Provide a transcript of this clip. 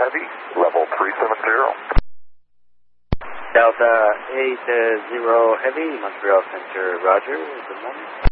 Heavy, level 370. Delta 80 Heavy, Montreal Center, roger. Good morning.